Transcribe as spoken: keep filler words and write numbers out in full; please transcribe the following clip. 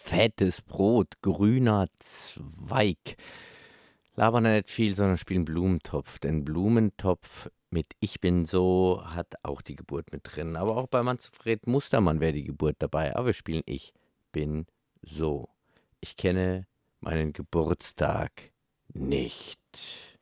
fettes Brot, grüner Zweig. Labern nicht viel, sondern spielen Blumentopf. Denn Blumentopf mit Ich bin so hat auch die Geburt mit drin. Aber auch bei Manfred Mustermann wäre die Geburt dabei. Aber wir spielen Ich bin so. Ich kenne meinen Geburtstag nicht.